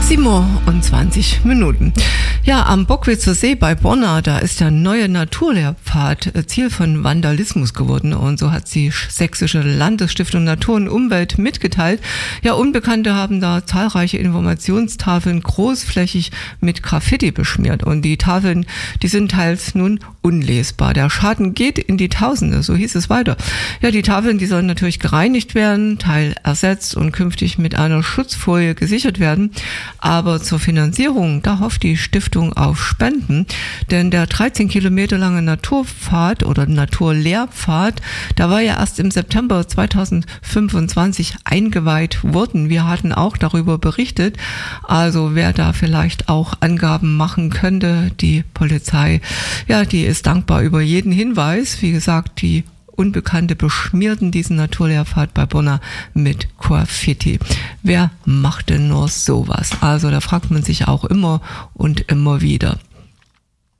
7:20 Uhr. Ja, am Bockwitzer See bei Bonna, da ist der neue Naturlehrpfad Ziel von Vandalismus geworden. Und so hat die Sächsische Landesstiftung Natur und Umwelt mitgeteilt. Ja, Unbekannte haben da zahlreiche Informationstafeln großflächig mit Graffiti beschmiert. Und die Tafeln, die sind teils nun unlesbar. Der Schaden geht in die Tausende, so hieß es weiter. Ja, die Tafeln, die sollen natürlich gereinigt werden, Teil ersetzt und künftig mit einer Schutzfolie gesichert werden. Aber zur Finanzierung, da hofft die Stiftung auf Spenden, denn der 13 Kilometer lange Naturpfad oder Naturlehrpfad, da war ja erst im September 2025 eingeweiht worden. Wir hatten auch darüber berichtet, also wer da vielleicht auch Angaben machen könnte, die Polizei, ja, die ist dankbar über jeden Hinweis. Wie gesagt, die Unbekannte beschmierten diesen Naturlehrpfad bei Bonna mit Graffiti. Wer macht denn nur sowas? Also da fragt man sich auch immer und immer wieder.